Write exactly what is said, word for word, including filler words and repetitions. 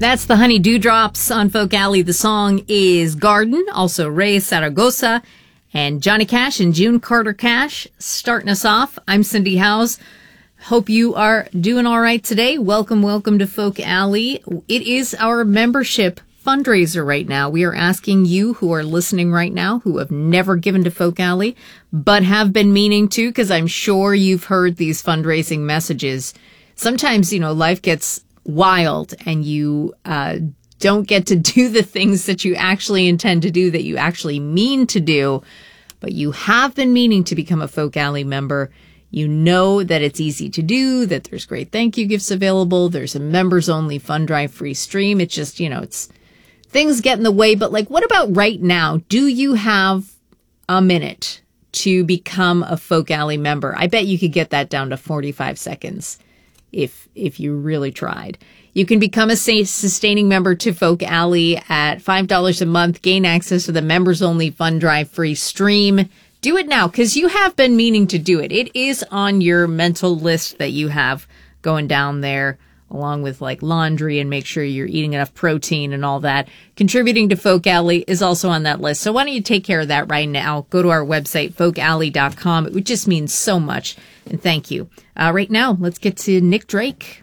That's the Honey Dewdrops on Folk Alley. The song is Garden, also Ray Zaragoza and Johnny Cash and June Carter Cash starting us off. I'm Cindy Howes. Hope you are doing all right today. Welcome, welcome to Folk Alley. It is our membership fundraiser right now. We are asking you who are listening right now, who have never given to Folk Alley, but have been meaning to, because I'm sure you've heard these fundraising messages. Sometimes, you know, life gets wild and you uh, don't get to do the things that you actually intend to do, that you actually mean to do, but you have been meaning to become a Folk Alley member. You know that it's easy to do, that there's great thank you gifts available. There's a members only fund drive free stream. It's just, you know, it's things get in the way. But like, what about right now? Do you have a minute to become a Folk Alley member? I bet you could get that down to forty-five seconds. If if you really tried. You can become a sustaining member to Folk Alley at five dollars a month, gain access to the members-only fund drive free stream. Do it now, because you have been meaning to do it. It is on your mental list that you have going down there, along with like laundry and make sure you're eating enough protein and all that. Contributing to Folk Alley is also on that list. So why don't you take care of that right now? Go to our website, folk alley dot com. It would just mean so much. And thank you. Uh, right now, let's get to Nick Drake.